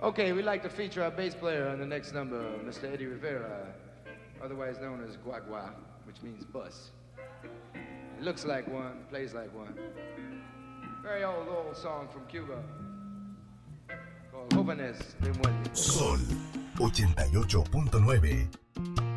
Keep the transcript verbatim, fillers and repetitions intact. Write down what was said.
Okay, we'd like to feature our bass player on the next number, Mister Eddie Rivera, otherwise known as Guagua, which means bus. He looks like one, plays like one. Very old, old song from Cuba called Jóvenes de Muerte. Sol ochenta y ocho punto nueve.